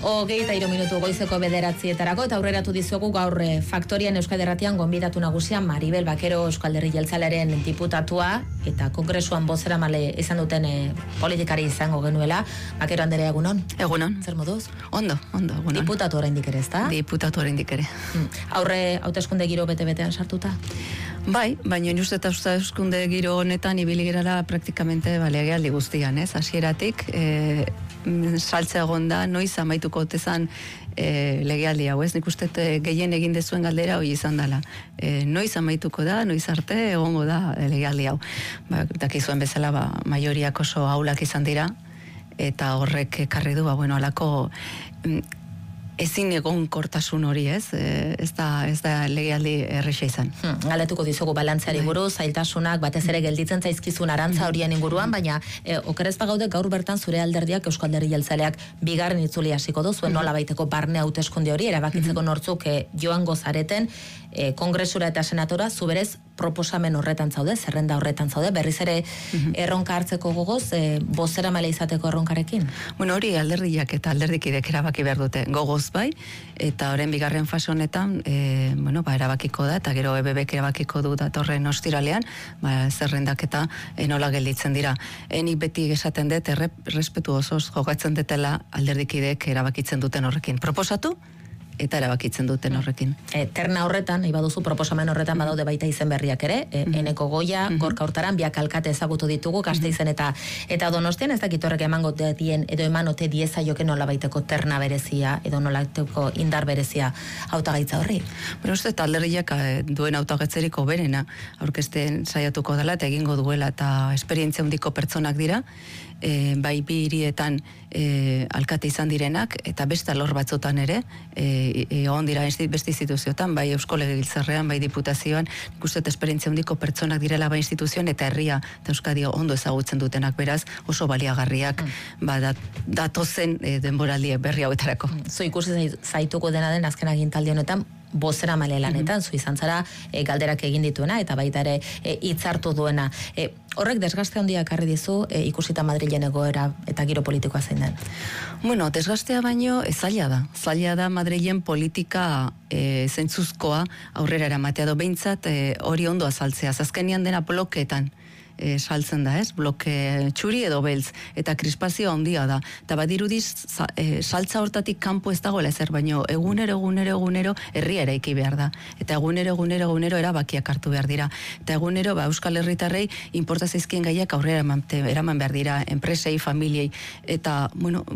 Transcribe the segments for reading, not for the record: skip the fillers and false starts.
23 minutu goizeko 9:00 eta aurreratu dizuegu gaur Faktorian Euskal Herratian gonbidatu nagusia Maribel Bakero Euskal Herri Jeltzalearen diputatua eta kongresuan bozeramale izan duten politikari izango genuela. Bakero Anderea, egunon. Egunon. Zer moduz? Ondo, egunon. Diputatu oraindik ere, ezta? Diputatu oraindik ere. Aurre hauteskunde giro bete-betean sartuta? Bai, baina nik uste eta hauteskunde giro honetan ibili gerala praktikamente legealdi guztian, ez? Hasieratik saltzea egonda, noiz amaituko otezan legealdi hau, ez? Nik uste gehien egin dezuen galdera hori izan dela. Noiz amaituko da, noiz arte egongo da legealdi hau. Dakizuen bezala, maioriak oso aulak izan dira, eta horrek ekarri du, alako ezin egonkortasun hori, ez? Ez da legealdi erresa izan. Galdetuko dizugu balantzeari buruz, zailtasunak batez ere gelditzen zaizkizun arantza horien inguruan, baina okerez bagaude gaur bertan zure alderdiak Euskal Herri Jeltzaleak bigarren itzuli hasiko du, zuen nola baiteko barne hauteskunde hori erabakitzeko nortzuk joango zareten kongresura eta senatora, zuberez proposamen horretan zaude, zerrenda horretan zaude, berriz ere erronka hartzeko gogoz, bozeramale izateko erronkarekin? Hori alderdiak eta alderdikidek erabaki behar dute, gogoz bai, eta horren bigarren fase honetan, erabakiko da, eta gero EBBek erabakiko du datorren ostiralean, zerrendak eta nola gelditzen dira. Nik beti esaten dut, errespetu osoz jokatzen dutela alderdikidek erabakitzen duten horrekin. Proposatu, eta erabakitzen duten horrekin. Terna horretan, baduzu proposamen horretan badaude baita izen berriak ere, Eneko Goia, Gorka Hurtaran, biak alkate ezagutu ditugu, Gasteizen eta Donostian, ez dakit horrek emangote dien, edo emanote dieza joke nola baiteko terna berezia, edo nola baiteko indar berezia hautagaitza horri? Uste eta alderriak duen hautagatzeriko berena, aurkezten saiatuko dela, eta egingo duela, eta esperientzia handiko pertsonak dira, bai bi hirietan alkate izan direnak, eta beste alor batzutan ere, egon dira beste instituzioetan, bai Eusko Legebiltzarrean, bai Diputazioan, nik uste esperientzia handiko pertsonak direla bai instituzioan, eta herria eta Euskadi ondo ezagutzen dutenak, beraz, oso baliagarriak datozen denboraldi berri hauetarako. Zu ikusi zaituko dena den azken agintaldi honetan, bozeramale lanetan, zu izan zara galderak egin dituena, eta baita ere hitzartu duena. Horrek desgaste handia ekarri dizu, ikusita Madrilen egoera eta giro politikoa zein den? Desgastea baino zaila da Madrilen politika zentzuzkoa aurrera eramatea, behintzat hori ondo azaltzea, azkenean dena blokeetan saltzen da, ez? Bloke txuri edo beltz, eta krispazio handia da. Eta badirudiz, saltza hortatik kanpo ez dagoela ezer, baino egunero herria eraiki behar da. Eta egunero erabakiak hartu behar dira. Eta egunero, Euskal Herritarrei inporta zaizkien gaiak aurrera eraman behar dira, enpresei, familiei. Eta,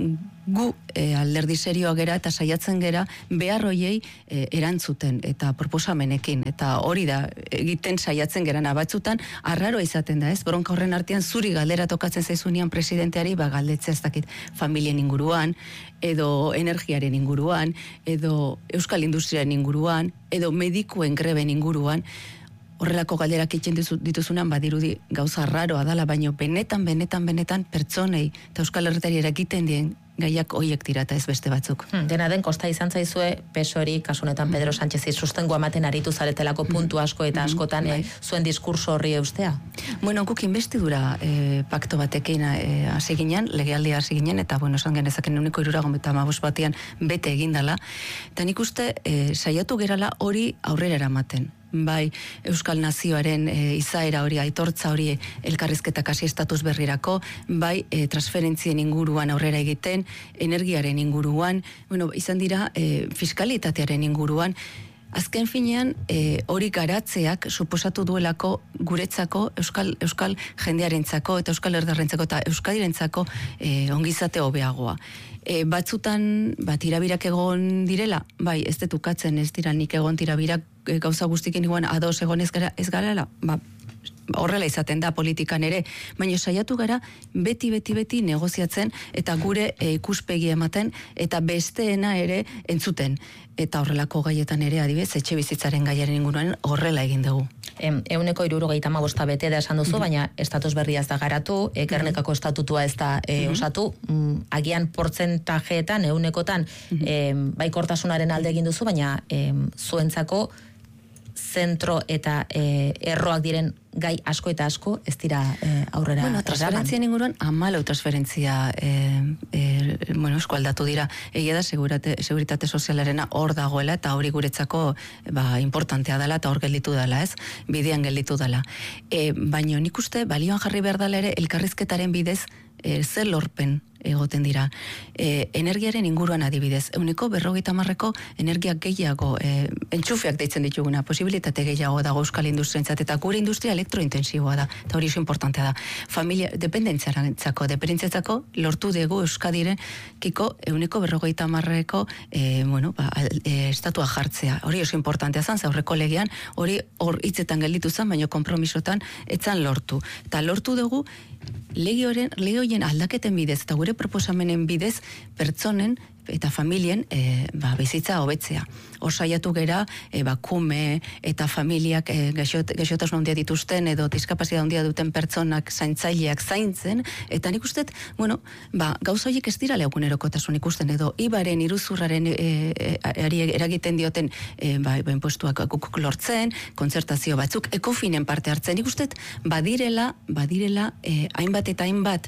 gu alderdi serioa gera eta saiatzen gera behar hoiei erantzuten eta proposamenekin, eta hori da egiten saiatzen gerana. Batzutan arraroa izaten da, ez? Bronka horren artean zuri galdera tokatzen zaizunean presidenteari, galdetzea ez dakit familien inguruan, edo energiaren inguruan, edo euskal industriaren inguruan, edo medikuen greben inguruan. Horrelako galderak itxen dituzunan badirudi gauza raroa dala, baino benetan pertsonei eta Euskal Herritari eragiten dien gaiak hoiek dira eta ez beste batzuk. Dena den, kosta izan zaizue PSOEri, kasunetan Pedro Sánchezi sustengoa ematen aritu zaretelako puntu asko eta askotan zuen diskurso horri eustea? Guk investidura pakto batekin hasi ginen, legealdia hasi ginen, eta esan genezaken 175 batean bete egindala, eta nik uste saiatu gerala hori aurrera eramaten. Bai Euskal Nazioaren izaera hori, aitortza hori elkarrizketak hasi estatuz berrirako, bai transferentzien inguruan aurrera egiten, energiaren inguruan, izan dira fiskalitatearen inguruan. Azken finean hori garatzeak suposatu duelako guretzako, euskal jendearentzako eta euskal herdarrentzako eta euskadirentzako ongizate hobeagoa. Batzutan tirabirak egon direla, bai, ez detukatzen ez dira nik egon tirabirak gauza guztikin iguan ados egon ez garela, horrela izaten da politikan ere, baina saiatu gara beti negoziatzen eta gure ikuspegi ematen eta besteena ere entzuten. Eta horrelako gaietan ere, adibidez, etxe bizitzaren gaiaren inguruan horrela egin dugu. 175 bete da esan duzu, baina estatus berria ez da garatu, Gernikako estatutua ez da osatu, agian portzentajeetan, 100-tan, baikortasunaren alde egin duzu, baina zuentzako zentro eta erroak diren gai asko eta asko ez dira aurrera. Bueno, transferentzien inguruan 14 transferentzia eskualdatu dira. Egia da seguritate sozialarena hor dagoela eta hori guretzako importantea dela eta hor gelditu dela, ez? Bidean gelditu dela. Baina nik uste balioan jarri behar dela ere elkarrizketaren bidez zer lorpen egoten dira. Energiaren inguruan adibidez, 50% energia gehiago, entxufeak deitzen dituguna, posibilitate gehiago dago euskal industrientzat, eta gure industria elektrointensiboa da, eta hori oso importantea da. Familia, dependentziatzako, lortu dugu Euskadiren kiko 50% estatua jartzea. Hori oso importantea zan, aurreko legean, hori hor hitzetan gelditu zen, baina konpromisotan etzan lortu. Eta lortu dugu, lege horien aldaketen bidez, eta gure proposamenen bidez, pertsonen eta familien bizitza hobetzea. Hor saiatu gera, kume eta familiak gaixotasun handia dituzten edo diskapazitatea handia duten pertsonak zaintzaileak zaintzen, eta nik uste, gauza horiek ez dira egunerokotasun ikusten, edo ibaren, iruzurraren eragiten dioten impostuak guk lortzen, kontzertazio batzuk, ekofinen parte hartzen, nik uste, badirela hainbat eta hainbat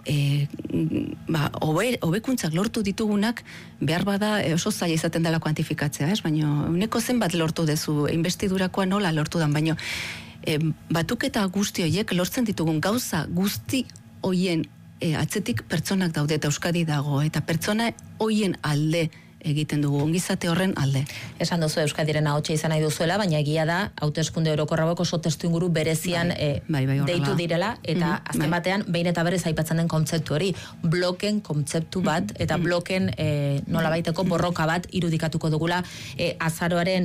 hobekuntzak lortu ditugunak behar bada oso zaila izaten dela kuantifikatzea, baina uneko zenbat lortu dezu, investidurakoa nola lortu dan, baina batuketa guzti horiek lortzen ditugun gauza guzti horien atzetik pertsonak daude eta Euskadi dago, eta pertsona horien alde egiten dugu, ongizate horren alde. Esan duzu Euskadiren ahotsa izan nahi duzuela, baina egia da, hauteskunde orokorrabok oso testu inguru berezian deitu direla, eta azken batean, behin eta berez aipatzen den kontzeptu hori, bloken kontzeptu bat, eta bloken nolabaiteko borroka bat irudikatuko dugula azaroaren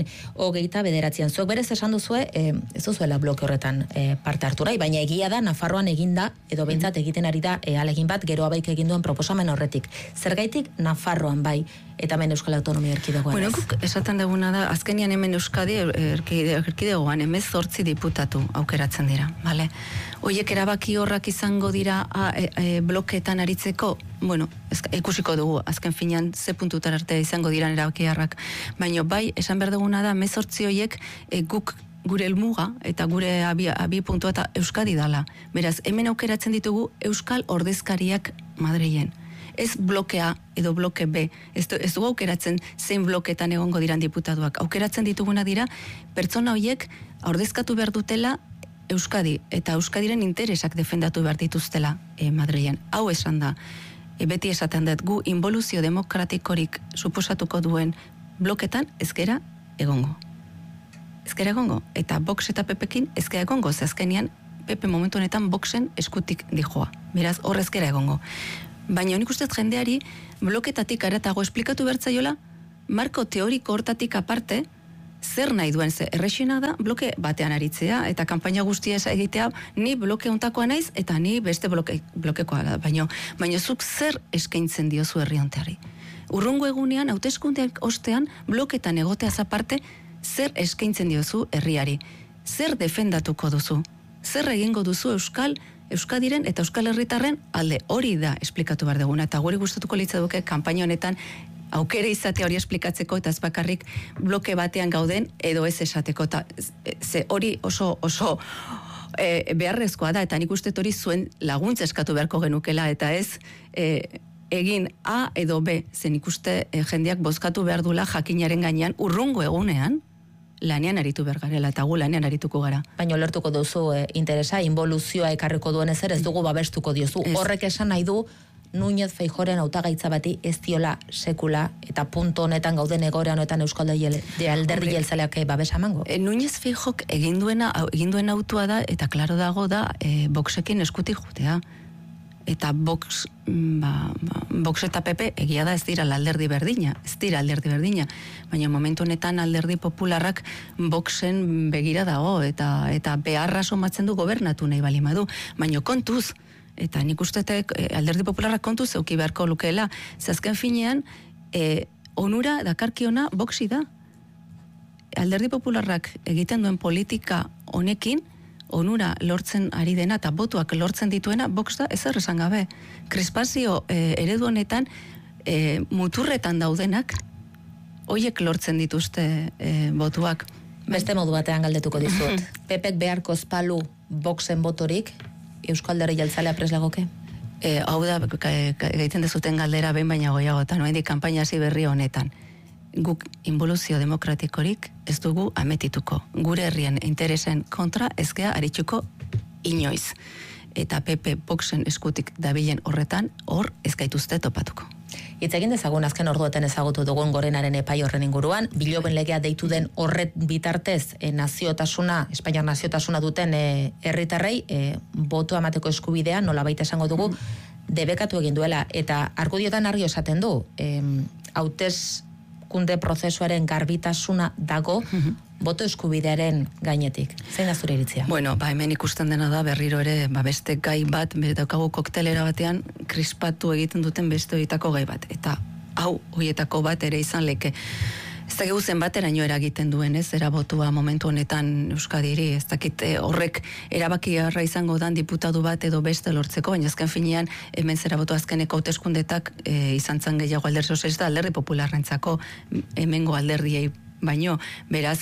29. Zuek berez esan duzue, ez duzuela bloke horretan parte harturai, baina egia da, Nafarroan eginda, edo behintzat egiten ari da, alegin bat, gero abaik egin duen proposamen horretik. Zergaitik Nafarroan bai, eta hemen Euskal Autonomia Erkidegoan. Bueno, guk esaten duguna da, azkenian hemen Euskadi Erkidegoan 18 diputatu aukeratzen dira, bale? Oiek erabaki horrak izango dira blokeetan aritzeko, bueno, ikusiko dugu, azken finean ze puntutara arte izango diran erabakiarrak, baina bai, esan behar duguna da, 18 horiek guk gure helmuga eta gure abi puntua eta Euskadi dala. Beraz, hemen aukeratzen ditugu Euskal ordezkariak Madrilen. Ez blokea edo bloke B. Ez dugu aukeratzen zein bloketan egongo diran diputatuak. Aukeratzen dituguna dira, pertsona horiek ordezkatu behar dutela Euskadi, eta Euskadiren interesak defendatu behar dituztela Madrilen. Hau esan da, beti esaten dut, gu involuzio demokratikorik suposatuko duen bloketan ezkera egongo. Ezkera egongo, eta Vox eta Pepekin ezkera egongo, azkenean Pepe momentu honetan Voxen eskutik dijoa. Beraz, hor ezkera egongo. Baina nik ustez jendeari bloketatik aratago esplikatu bertzaiola, marko teoriko hortatik aparte, zer nahi duen, errexena da bloke batean aritzea, eta kanpaina guztia egitea, ni bloke hontakoa naiz, eta ni beste blokekoa da, baina zuk zer eskaintzen diozu herri honteari. Urrungo egunean, hauteskundeak ostean, bloketan egoteaz aparte, zer eskaintzen diozu herriari, zer defendatuko duzu, zer egingo duzu Euskadiren eta Euskal Herritarren alde, hori da esplikatu behar duguna, eta guri gustatuko litzaduke kanpaina honetan aukere izatea hori esplikatzeko, eta ez bakarrik bloke batean gauden edo ez esateko, eta hori oso beharrezkoa da, eta nik uste hori zuen laguntza eskatu beharko genukela, eta ez egin A edo B, zen ikuste jendeak bozkatu behar dula jakinaren gainean urrungo egunean, lanean aritu behar garela, eta gu lanean arituko gara. Baina lertuko duzu interesa, involuzioa ekarriko duen ez dugu babestuko diozu. Horrek esan nahi du, Núñez Feijóoren hautagaitza bati ez diola sekula, eta punto honetan gauden egoera honetan Euskal Alderdi Jeltzaleak babesa emango. Núñez Feijóok egin duen autua da, eta klaro dago da, Voxekin eskutik jutea. Eta Vox eta PP egia da ez dira alderdi berdina, baina momentu honetan alderdi popularrak Voxen begira dago, eta beharra somatzen du gobernatu nahi bali madu, baina kontuz, eta nik ustetek alderdi popularrak kontuz euki beharko lukeela, azken finean, onura dakarkiona Voxi da. Alderdi popularrak egiten duen politika honekin, onura lortzen ari dena eta botuak lortzen dituena, Vox da ezer esan gabe. Krispazio eredu honetan muturretan daudenak hoiek lortzen dituzte botuak. Beste modu batean galdetuko dizut. Pepek beharko espalu Voxen botorik, Eusko Alderdi Jeltzalea preslegoke? Hau da, gaiten dezuten galdera behin baina goiagotan, oraindik kanpaina hasi berri honetan. Guk involuzio demokratikorik ez dugu ametituko. Gure herrien interesen kontra ezkea aritxuko inoiz. Eta PP Voxen eskutik dabilen horretan, hor ez gaituzte topatuko. Hitz egin dezagun azken orduetan ezagutu dugun Gorenaren epai horren inguruan, Biloben legea deitu den horret bitartez naziotasuna, Espainiar naziotasuna duten herritarrei boto amateko eskubidea nolabait esango dugu debekatu egin duela, eta argudiotan argi esaten du, hauteskunde prozesuaren garbitasuna dago boto eskubidearen gainetik. Zein da zure iritzia? Bueno, hemen ikusten dena da berriro ere, beste gai bat, daukagu koktelera batean, krispatu egiten duten beste horietako gai bat. Eta hau horietako bat ere izan leke. Ez dakigu zenbateraino eragiten duen, ez, erabotua momentu honetan Euskadiri, ez dakit horrek erabakiarra izango dan diputatu bat edo beste lortzeko, baina azken finean hemen zerabotu azkeneko hauteskundetak izan zan gehiago alderdi sozialista, alderdi popularrentzako hemengo alderdiei baino, beraz,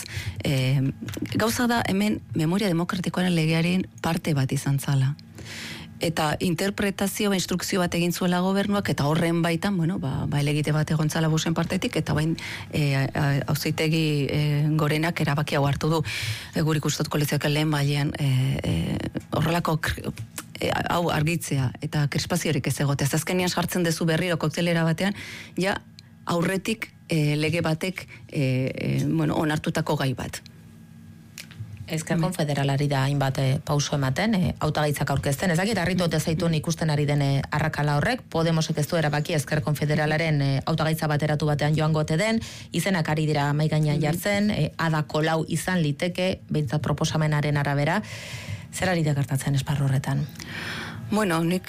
gauza da hemen memoria demokratikoaren legearen parte bat izan zala. Eta interpretazio, instrukzio bat egin zuela gobernuak, eta horren baitan, bueno, elegite bat egon zala busen partetik, eta bain auzitegi Gorenak erabaki hau hartu du. Guri kustot koalizioak lehen bailean horrelako hau argitzea, eta krispaziorik ez egote. Azkenean sartzen dezu berriro koktelera batean, ja aurretik lege batek onartutako gai bat. Ezker Konfederalari da hainbat pauso ematen, hautagaitzak aurkezten. Ez dakit harritu ote zaituen ikusten ari den arrakala horrek, Podemosek ez du erabaki Ezker Konfederalaren hautagaitza bateratu batean joango ote den, izenak ari dira mahai gainean jartzen, Ada Colau izan liteke, behintzat proposamenaren arabera. Zer ari da gertatzen esparru horretan? Bueno, nik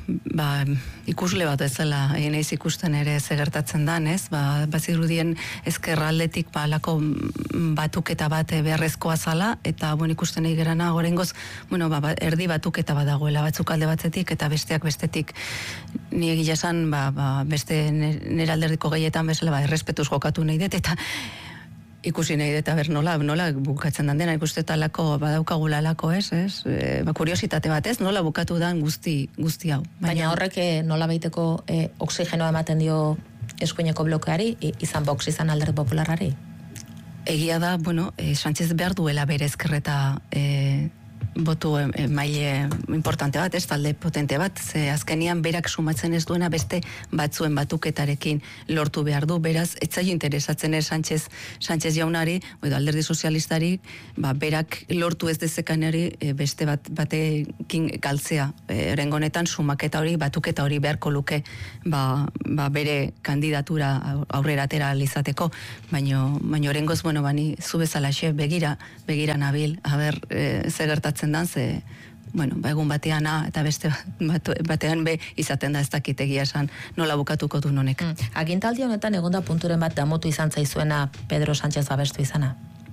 ikusle bat ezela naiz ikusten ere zer gertatzen dan, ez? Bazirudien ezkerraldetik alako batuketa bat beharrezkoa zala, eta ikusten nahi gerana gorengoz, erdi batuketa bat dagoela, batzuk alde batzetik eta besteak bestetik. Ni egia esan, beste nire alderdiko gehietan bezala, errespetuz jokatu nahi dut, eta ikusi nahi eta ber nola bukatzen dan dena, ikuste talako badaukagula alako, ez? Kuriositate bat, ez? Nola bukatu dan guzti hau. Baina horrek nola baiteko oksigenoa ematen dio eskuineko blokeari, izan Vox, izan Alderdi Popularrari? Egia da, Sánchez behar duela bere ezkerreta botu maile importante bat, ez, talde potente bat, ze azkenian berak sumatzen ez duena beste batzuen batuketarekin lortu behar du, beraz, etzaio interesatzen Sánchez jaunari, edo alderdi sozialistari, berak lortu ez dezekanari beste batekin galtzea, erengonetan sumaketa hori, batuketa hori beharko luke, bere kandidatura aurrera atera alizateko, baino erengoz, bani, zu bezalaxe, begira nabil, haber, ze gertatzen dan, ze, egun batean eta beste batean izaten da ez dakitegia esan nola bukatuko du honek. Agintaldi honetan egonda punturen bat damutu izan zaizuena Pedro Sánchez babestu izana?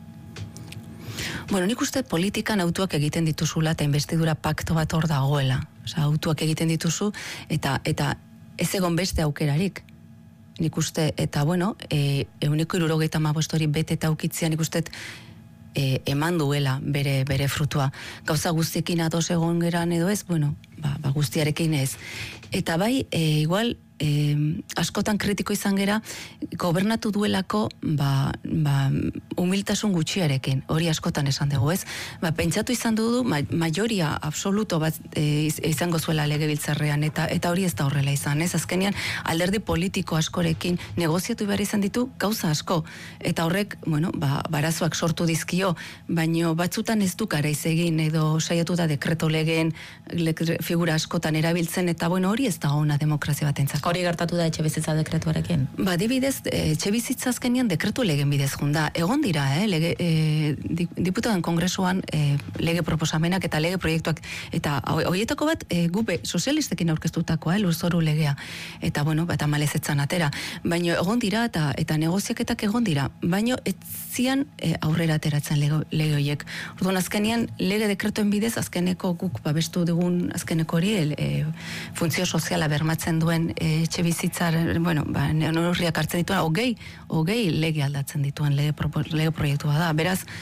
Nik uste politikan autuak egiten dituzula eta investidura pakto bat hor dagoela. Autuak egiten dituzu eta ez egon beste aukerarik. Nik uste, eta 175 hori bete eta aukitzea nik uste eman duela bere frutua. Gauza guztiekin ados egon geran edo ez, guztiarekin ez. Eta bai, igual, askotan kritiko izan gera, gobernatu duelako, humiltasun gutxiarekin, hori askotan esan dugu, ez? Pentsatu izan dugu, majoria absoluto bat izango zuela legebiltzarrean, eta hori ez da horrela izan, ez? Azkenean, alderdi politiko askorekin negoziatu behar izan ditu, gauza asko, eta horrek, barazoak sortu dizkio, baino batzutan ez du garaiz egin, edo saiatu da dekreto legeen figura askotan erabiltzen, eta hori ez da ona demokrazia batentzako. Hori gertatu da etxebizitza dekretuarekin? Dibidez, etxebizitza azkenean dekretu legen bidez junda. Egon dira, diputatan kongresuan lege proposamenak eta lege proiektuak, eta horietako bat gupe sozialistekin aurkeztutakoa, lurzoru legea, eta eta malezetzan atera. Baina egon dira eta negoziaketak egon dira, baina ez zian aurrera ateratzen lege horiek. Orduan azkenean lege dekretuen bidez, azkeneko guk babestu dugun azkeneko hori, funtzio soziala bermatzen duen etxe bizitzaren, neurriak hartzen dituen, hogei lege aldatzen dituen lege proiektua da. Beraz,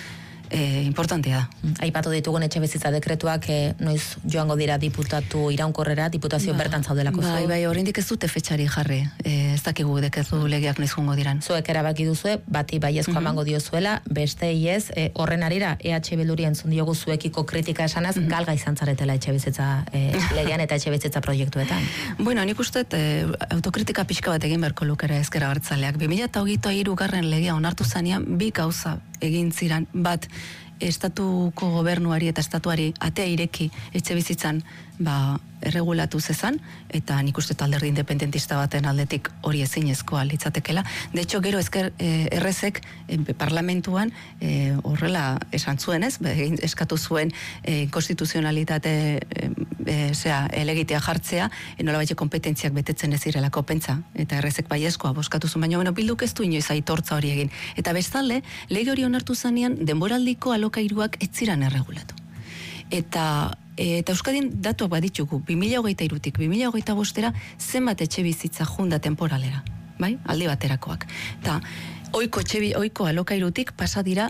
importantea da. Aipatu ditugun etxebizitza dekretuak noiz joango dira diputatu iraunkorrera, diputazio bertan zaudelako zu? Bai, oraindik ez dute fetxari jarri. Ez dakigu dekretu legeak noiz joango diran. Zuek erabaki duzue, bati baiezko emango diozuela, beste iez, horren arira, EH Bilduri entzun diogu zuekiko kritika esanaz, galga izan zaretela etxebizitza legean eta etxebizitza proiektuetan. Bueno, nik uste autokritika pixka bat egin beharko lukera ezker abertzaleak. 2023 legea onartu zanean, bi gauza egin ziran, bat, estatuko gobernuari eta estatuari atea ireki etxe bizitzan erregulatu zezan, eta nik uste alderdi independentista baten aldetik hori ezinezkoa litzatekela. De hecho, gero ezker errezek parlamentuan horrela esan zuen ez, eskatu zuen konstituzionalitate elegitea jartzea, nolabait kompetentziak betetzen ez direlako pentsa, eta errezek baiezkoa boskatu zuen, baina Bilduk ez du inoiz aitortza hori egin. Eta bestalde, lege hori onartu zanean, denboraldiko alokairuak ez ziran erregulatu. Eta Euskadin datuak baditugu, 2023-tik 2025-era zenbat etxe bizitza junda temporalera, bai? Aldi baterakoak. Eta oiko alokairutik pasa dira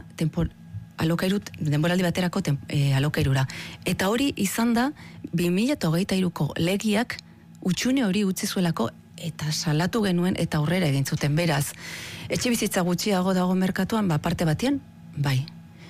denboraldi baterako alokairura. Eta hori izan da 2023ko legiak utxune hori utzi zuelako eta salatu genuen eta aurrera egin zuten. Beraz, etxe bizitza gutxiago dago merkatuan, parte batean, bai.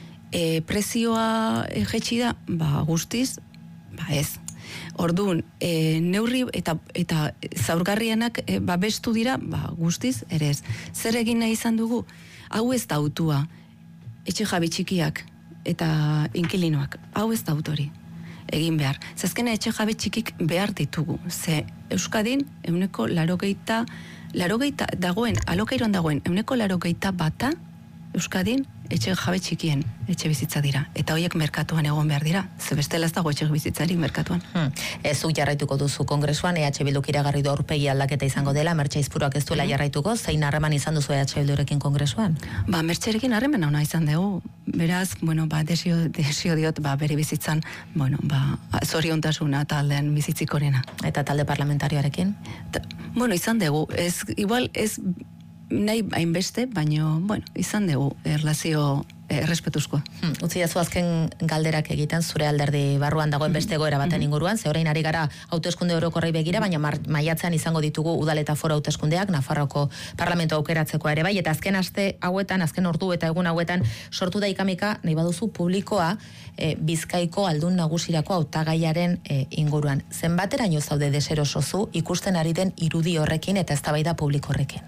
Prezioa jetxi da, guztiz, ez. Orduan, neurri eta zaurgarrienak bestu dira, guztiz, ere ez. Zer egin nahi izan dugu? Hau ez da autua, etxe jabe txikiak eta inkilinoak, hau ez da autori egin behar. Zazkena etxe jabe txikik behar ditugu. Ze Euskadin, 80% dagoen, alokairuan dagoen, 80% bata Euskadin etxe jabe txikien etxe bizitza dira. Eta horiek merkatuan egon behar dira. Ze bestela ez dago etxe bizitzarik merkatuan. Zuk jarraituko duzu kongresuan, EH Bilduk iragarri du aurpegi aldaketa izango dela, Mertxe Izpuruak ez duela jarraituko, zein harreman izan duzu EH Bildurekin kongresuan? Mertxerekin harreman ona izan dugu. Beraz, desio diot, bere bizitzan, zoriontasuna taldean bizitzik horrena. Eta talde parlamentarioarekin? Izan dugu. Igual ez nahi hainbeste, baina, izan dugu erlazio errespetuzkoa. Utzi jazu azken galderak egiten zure alderdi barruan dagoen beste egoera baten inguruan, ze orain ari gara hauteskunde orokorrei begira, baina maiatzean izango ditugu udal eta foro hauteskundeak, Nafarroko parlamentu aukeratzeko ere bai, eta azken aste hauetan, azken ordu eta egun hauetan sortu da ikamika, nahi baduzu publikoa Bizkaiko aldun nagusirako hautagaiaren inguruan. Zenbateraino zaude deserosozu ikusten ari den irudi horrekin eta eztabaida publiko horrekin?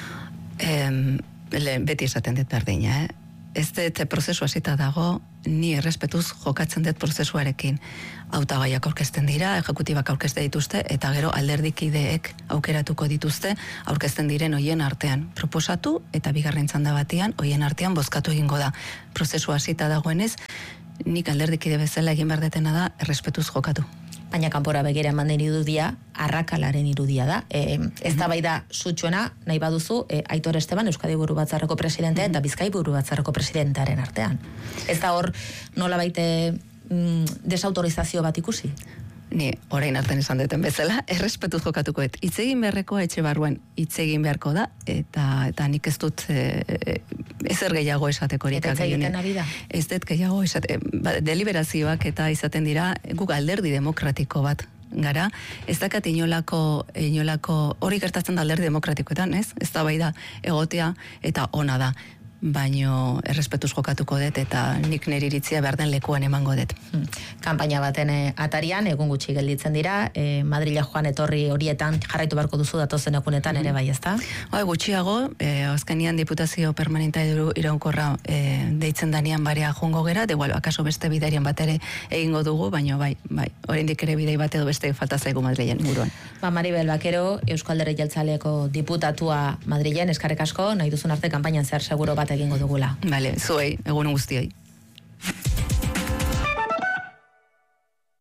Beti esaten dut berdina, Ez dut prozesu hasita dago, ni errespetuz jokatzen dut prozesuarekin. Hautagaiak aurkezten dira, ejekutibak aurkezte dituzte, eta gero alderdikideek aukeratuko dituzte, aurkezten diren hoien artean. Proposatu eta bigarren txanda batean, hoien artean bozkatu egingo da. Prozesu hasita dagoenez, nik alderdikide bezala egin berdetena da, errespetuz jokatu. Baina kanpora begira eman den irudia, arrakalaren irudia da. Ez da bai da sutsuena, nahi baduzu, Aitor Esteban, Euskadi Buru Batzarreko presidentea eta Bizkai Buru Batzarreko presidentearen artean. Ez da hor nola baite desautorizazio bat ikusi? Ni orain artean esan duten bezala, errespetuz jokatuko et. Hitz egin beharrekoa etxe barruan hitz egin beharko da, eta nik ez dut ezer gehiago esateko. Eta ez egiten ari da? Ez dut gehiago esate. Deliberazioak eta izaten dira, guk alderdi demokratiko bat gara, ez dakat inolako hori gertatzen da alderdi demokratikoetan, ez? Ez da bai da egotea eta ona da. Baino errespetuz jokatuko dut eta nik nire iritzia behar den lekuan emango dut. Kanpaina baten atarian, egun gutxi gelditzen dira, Madrila joan etorri horietan jarraitu beharko duzu datozen egunetan ere bai, ezta? Gutxiago, azkenian diputazio permanenta iraunkorra deitzen danean barea jongo gera, de igual, akaso beste bidarian bat ere egingo dugu, baino bai, oraindik ere bidei bat edo beste falta zaigu Madrilen buruan. Maribel Bakero, Eusko Alderdi Jeltzaleko diputatua Madrilen, eskerrik asko, nahi duzun arte kanpainan zer seguro bat egingo dugula. Bale, zuei, egun guztioi.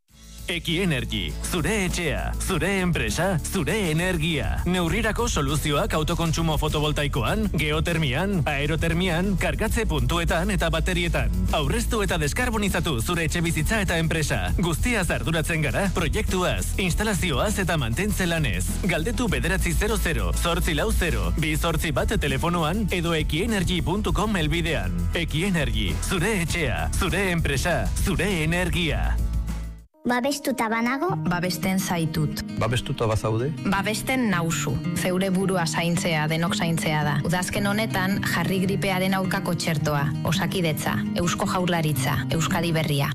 Ekienergy, zure etxea, zure enpresa, zure energia. Neurrirako soluzioak autokontsumo fotovoltaikoan, geotermian, aerotermian, kargatze puntuetan eta baterietan. Aurreztu eta deskarbonizatu zure etxe bizitza eta enpresa. Guztiaz arduratzen gara, proiektuaz, instalazioaz eta mantentze lanez. Galdetu 900 840 281 telefonoan edo ekienergy.com helbidean. Ekienergy, zure etxea, zure enpresa, zure energia. Babestuta banago? Babesten zaitut. Babestuta bazaude? Babesten nauzu. Zeure burua zaintzea, denok zaintzea da. Udazken honetan, jarri gripearen aurkako txertoa. Osakidetza, Eusko Jaurlaritza, Euskadi Berria.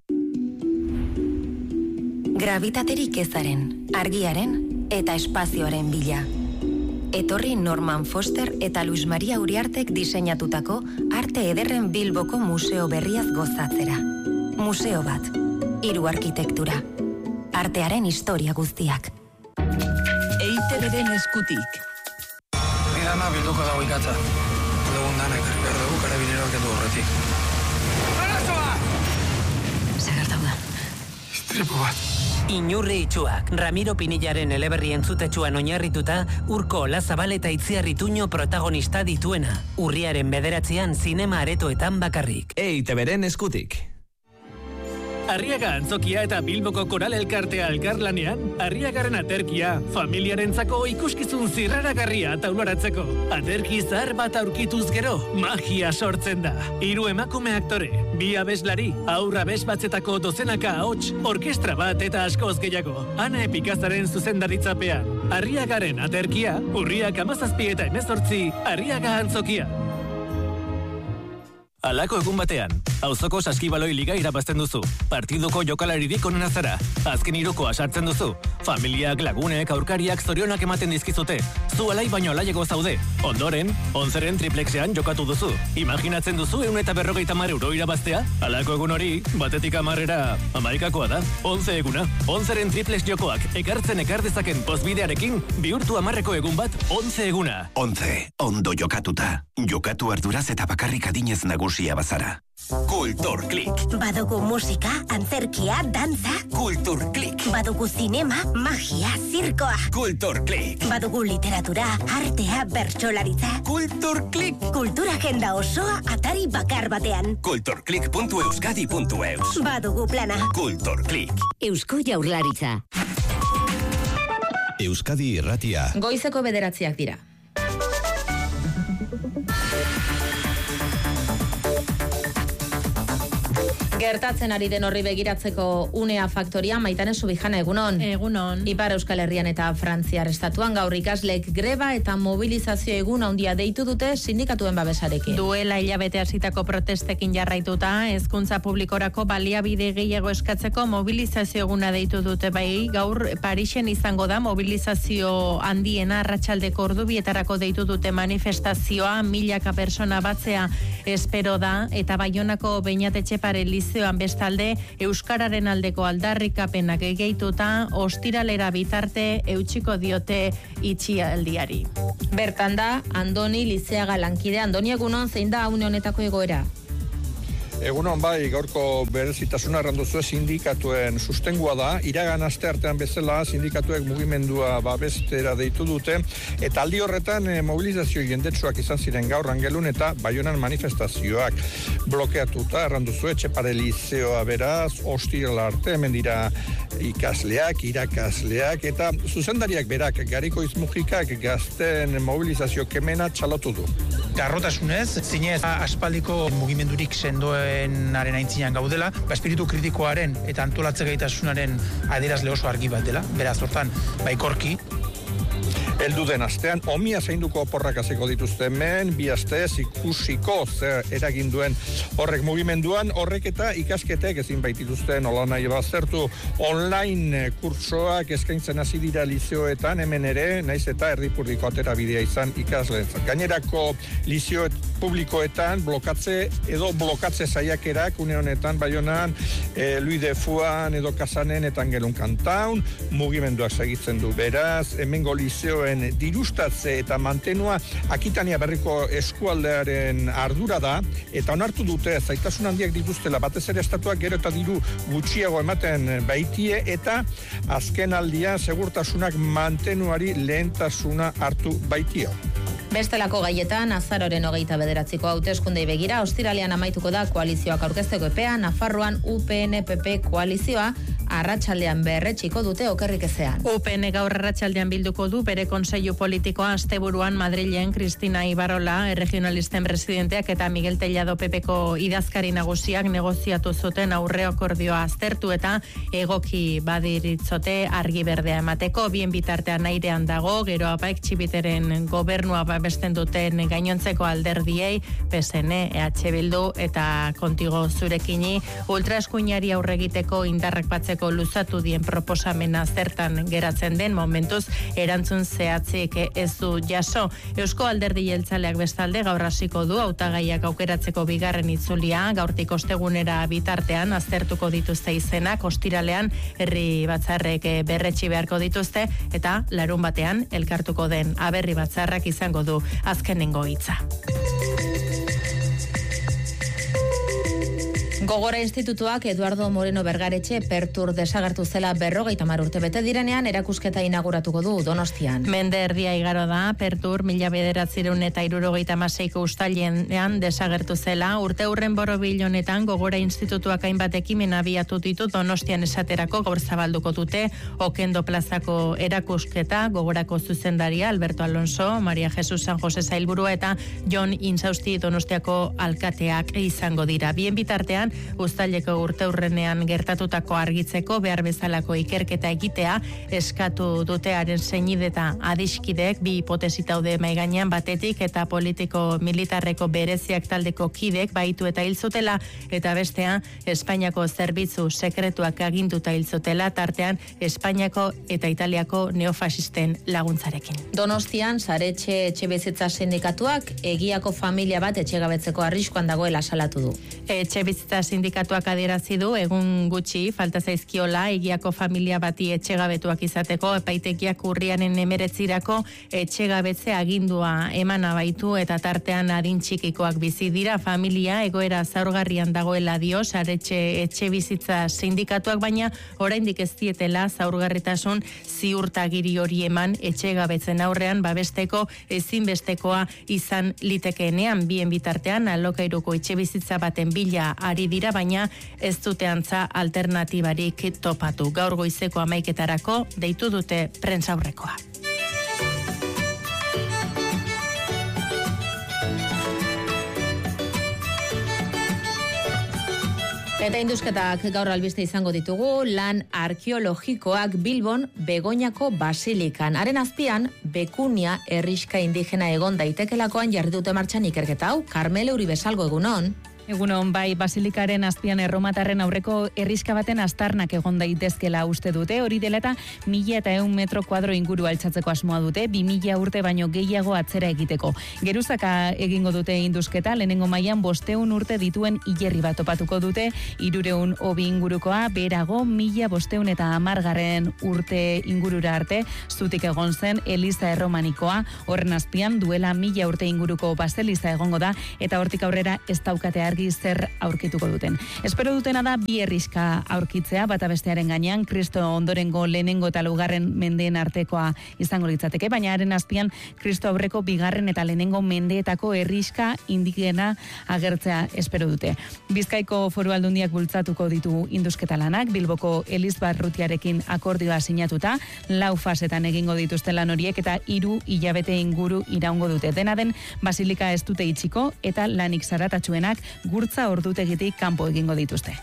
Gravitaterik ezaren, argiaren eta espazioaren bila. Etorri Norman Foster eta Luis Maria Uriartek diseinatutako Arte Ederren Bilboko museo berriaz gozatzera. Museo bat, 3 arkitektura. Artearen historia guztiak. EITB-den eskutik. Bidana bilduko dago ikatza. Dugun danek, behar dugu karabineroak edu horretik. Arazoa! Zagartau da. Istripu bat. Inurri itxuak, Ramiro Pinillaren eleberri entzutetsuan oinarrituta, Urko Olazabal eta Itziar Ituño protagonista dituena. Urriaren 9an zinema aretoetan bakarrik. EITB-den eskutik. Arriaga Antzokia eta Bilboko Koral Elkartea elkarlanean, Arriagaren aterkia, familiarentzako ikuskizun zirraragarria taularatzeko. Aterki zahar bat aurkituz gero, magia sortzen da. 3 emakume aktore, 2 abeslari, aurra batzetako dozenaka ahots, orkestra bat eta askoz gehiago. Ana Epikazaren zuzendaritzapean. Arriagaren aterkia, urriak 17 eta 18, Arriaga Antzokia. Alako egun batean, auzoko saskibaloi liga irabazten duzu. Partiduko jokalaririk onena zara. Azken 3koa sartzen duzu. Familiak, lagunek, aurkariak zorionak ematen dizkizute. Zu alai baino alaiego zaude. Ondoren, 11ren triplexean jokatu duzu. Imaginatzen duzu 150 euro irabaztea? Alako egun hori, batetik 10era 11koa da. 11 eguna. 11ren triplex jokoak ekartzen dezaken postbidearekin, bihurtu 10eko egun bat 11 eguna. 11. Ondo jokatuta. Jokatu arduraz eta bakarrik adinez nagusia bazara. Kultur Klik. Badugu musika, antzerkia, dantza. Kultur Klik. Badugu zinema, magia, zirkoa. Kultur Klik. Badugu literatura, artea, bertsolaritza. Kultur Klik. Kultura agenda osoa atari bakar batean. Kulturklik.euskadi.eus. Badugu plana. Kultur Klik. Eusko Jaurlaritza. Euskadi Irratia. Goizeko 9 dira. Gertatzen ari den horri begiratzeko Unea Faktoria, Maitane Subijana, egunon. Egunon. Ipar Euskal Herrian eta Frantziar estatuan gaur ikaslek greba eta mobilizazio egun handia deitu dute sindikatuen babesarekin. Duela hilabete hasitako protestekin jarraituta, hezkuntza publikorako baliabide gehiago eskatzeko mobilizazio eguna deitu dute, bai gaur Parisen izango da mobilizazio handiena arratsaldeko ordubietarako deitu dute manifestazioa, milaka persona batzea espero da, eta Baionako Beñat Etxepare lizeoan bestalde euskararen aldeko aldarrikapenak gehituta ostiralera bitarte eutsiko diote itxialdiari. Bertan da Andoni Lizeaga lankide. Andoni, egunon, zein da une honetako egoera? Egunon bai, gaurko berezitasuna erranduzue sindikatuen sustengua da. Iragan aste artean bezala sindikatuek mugimendua babestera deitu dute, eta aldi horretan mobilizazio jendetsuak izan ziren gaur Angelun eta Baionan manifestazioak blokeatuta erranduzue. Etxepare lizeoa beraz, ostirala arte, hemen dira ikasleak, irakasleak eta zuzendariak berak, Gariko Izmujikak gazten mobilizazio kemena txalotu du. Garrotasunez, zinez aspaldiko mugimendurik sendoenaren aintzinean gaudela, espiritu kritikoaren eta antolatze gaitasunaren adierazle oso argi bat dela, beraz hortan baikorki. Heldu den astean, omia zainduko oporrak hasiko dituzte hemen, 2 astez ikusiko zer eragin duen horrek mugimenduan, horrek eta ikasketek ezin baitituzte nola nahi baztertu online kurtsoak eskaintzen hasi dira lizeoetan, hemen ere, naiz eta erdipurdiko aterabidea izan ikasleentzat. Gainerako lizeo publikoetan blokatze saiakerak une honetan Baionan, Louis de Fuan edo Kasanen eta Angelun Kantaun, mugimenduak segitzen du beraz, hemengo lizeo metroen dirustatze eta mantenua Akitania berriko eskualdearen ardura da, eta onartu dute zaitasun handiak dituztela batez ere estatuak gero eta diru gutxiago ematen baitie, eta azken aldia segurtasunak mantenuari lehentasuna hartu baitio. Bestelako gaietan, azaroren 29ko hauteskundei begira, ostiralean amaituko da koalizioak aurkezteko epea, Nafarroan UPN-PP koalizioa arratsaldean berretxiko dute okerrik ezean. UPN gaur arratsaldean bilduko du bere kontseilu politikoa asteburuan Madrilen Cristina Ibarola, erregionalisten presidenteak eta Miguel Tellado PPko idazkari nagusiak negoziatu zuten aurre akordioa aztertu eta egoki badiritzote argi berdea emateko. Bien bitartean airean dago, gero apaik txibiteren gobernua babesten duten gainontzeko alderdiei, PSN, EH Bildu eta Kontigo zurekini, ultraeskuinari aurregiteko indarrak batzeko luzatu dien proposamena zertan geratzen den momentuz erantzun zehatzik ez du jaso. Eusko Alderdi Jeltzaleak bestalde gaur hasiko du hautagaiak aukeratzeko bigarren itzulia, gaurtik ostegunera bitartean aztertuko dituzte izenak, ostiralean herri batzarrek berretsi beharko dituzte eta larun batean elkartuko den aberri batzarrak izango du azkenengo hitza. Gogora Institutuak Eduardo Moreno Bergaretxe Pertur desagertu zela 50 urte bete direnean erakusketa inauguratuko du Donostian. Mende erdia igaro da, Pertur 1976ko uztailean desagertu zela, urte hurren borobil honetan Gogora Institutuak hainbat ekimen abiatu ditu Donostian esaterako gaur zabalduko dute Okendo plazako erakusketa, Gogorako zuzendaria Alberto Alonso, Maria Jesus San Jose sailburua eta Jon Insausti Donostiako alkateak izango dira. Bien bitartean uztaileko urteurrenean gertatutako argitzeko behar bezalako ikerketa egitea eskatu dutearen seinideta adiskideek bi hipotesi daude mahai gainean, batetik eta politiko militarreko bereziak taldeko kidek baitu eta hil zutela, eta bestea Espainiako zerbitzu sekretuak aginduta hil zutela, tartean Espainiako eta Italiako neofasisten laguntzarekin. Donostian Saretxe etxebizitza sindikatuak egiako familia bat etxegabetzeko arriskuan dagoela salatu du. Etxebizitza sindikatuak adierazi du egun gutxi falta zaizkiola egiako familia bati etxegabetuak izateko, epaitegiak urriaren 19irako etxegabetze agindua emana baitu eta tartean adin txikikoak bizi dira. Familia egoera zaurgarrian dagoela dio Saretxe etxebizitza sindikatuak, baina oraindik ez dietela zaurgarritasun ziurtagiri hori eman etxegabetzen aurrean babesteko ezinbestekoa izan litekeenean. Bien bitartean alokairuko etxebizitza baten bila ari dira, baina ez dute antza alternatibarik topatu. Gaur goizeko 11etarako deitu dute prentsaurrekoa. Eta indusketak gaur albiste izango ditugu, lan arkeologikoak Bilbon Begoñako basilikan. Haren azpian, Bekunia herriska indigena egon daitekelakoan jarri dute martxan ikerketa hau. Carmele Uribe Salgo, egunon. Egunon, bai, basilikaren azpian erromatarren aurreko herriska baten aztarnak egon daitezkela uste dute, hori dela eta 1.100 metro kuadro inguru altxatzeko asmoa dute, 2000 urte baino gehiago atzera egiteko. Geruzaka egingo dute indusketa, lehenengo mailan 500 urte dituen hilerri bat topatuko dute, 300 hobi ingurukoa, berago 1510 urte ingurura arte, zutik egon zen Eliza erromanikoa, horren azpian duela 1000 urte inguruko baseliza egongo da, eta hortik aurrera ez daukate argi zer aurkituko duten. Espero dutena da bi herriska aurkitzea, bata bestearen gainean, Kristo ondorengo lehenengo eta laugarren mendeen artekoa izango litzateke, baina haren azpian Kristo aurreko bigarren eta lehenengo mendeetako herriska indigena agertzea espero dute. Bizkaiko Foru Aldundiak bultzatuko ditu indusketa lanak, Bilboko Elizbarrutiarekin akordioa sinatuta, 4 fasetan egingo dituzten lan horiek eta 3 hilabete inguru iraungo dute. Dena den, basilika ez dute itxiko eta lanik zaratatsuenak gurtza ordutegitik kanpo egingo dituzte.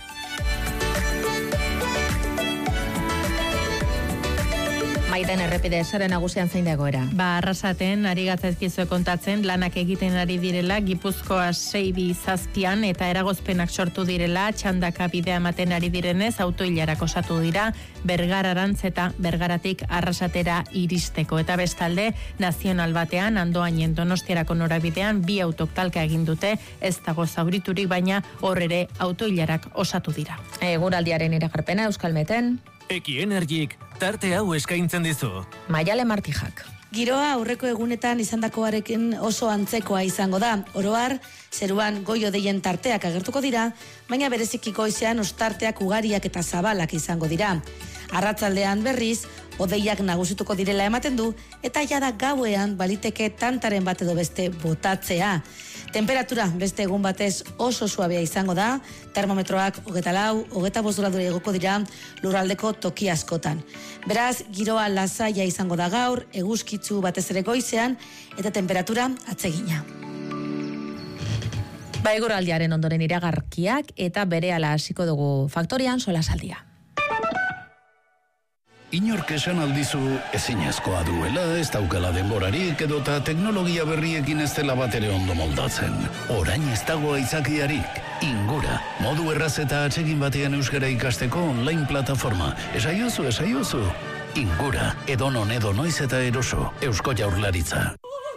Maiten errepide sare nagusian zein da egoera? Arrasaten ari gatzaizkizue kontatzen lanak egiten ari direla Gipuzkoa 6-7 eta eragozpenak sortu direla, txandaka bidea ematen ari direnez autoilarak osatu dira Bergararantz eta Bergaratik Arrasatera iristeko, eta bestalde nazional batean Andoainen Donostiarako norabidean 2 autok talka egin dute, ez dago zauriturik, baina hor ere autoilarak osatu dira. Eguraldiaren iragarpena Euskalmeten. Eki Energik tarte hau eskaintzen dizu. Maiale Martijak. Giroa aurreko egunetan izandakoarekin oso antzekoa izango da. Oro har, zeruan goi-hodeien tarteak agertuko dira, baina bereziki goizean ostarteak ugariak eta zabalak izango dira. Arratzaldean berriz, hodeiak nagusituko direla ematen du, eta jada gauean baliteke tantaren bat edo beste botatzea. Temperatura beste egun batez oso suabea izango da, termometroak 24, 25 gradura igoko dira lurraldeko toki askotan. Beraz, giroa lasaia izango da gaur, eguzkitzu batez ere goizean, eta temperatura atsegina. Eguraldiaren ondoren iragarkiak eta berehala hasiko dugu faktorian solasaldia. Inork esan aldizu ezinezkoa duela, ez daukala denborarik edota teknologia berriekin ez dela bat ere ondo moldatzen. Orain ez dago aitzakiarik. Ingura, modu erraz eta atsegin batean euskara ikasteko online plataforma. Esaiozu. Ingura, edonon edo noiz eta eroso, Eusko Jaurlaritza.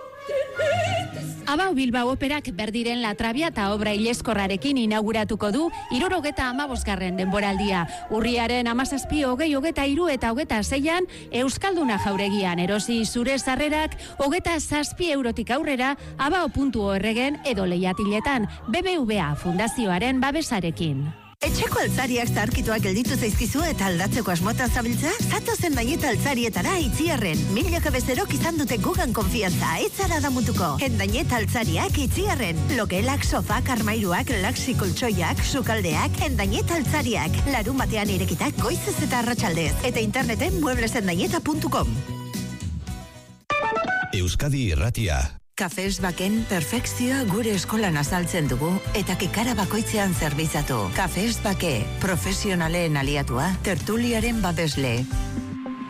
Abao Bilbao Operak berdiren Latrabia eta obra ileskorrarekin inauguratuko du 75. denboraldia. Urriaren 17, 20, 23 eta 26an Euskalduna jauregian erosi zure sarrerak 27 eurotik aurrera abao.orgen edo lehiatiletan BBVA Fundazioaren babesarekin. Etxeko altzariak zaharkituak gelditu zaizkizu eta aldatzeko asmotan zabiltza? Zatozen Dañeta altzarietara Itziarren. Milaka bezerok izan dute gugan konfiantza, etzara damutuko. Dañeta altzariak Itziarren. Logelak, sofak, armairuak, laxi koltsoiak, sukaldeak, Dañeta altzariak. Larun batean irekitak goizez eta arratsaldez. Eta interneten mueblesendañeta.com. Euskadi Irratia. Kafes Baken perfekzioa gure eskolan azaltzen dugu eta kikara bakoitzean zerbizatu. Kafes Bake, profesionalen aliatua, tertuliaren babesle.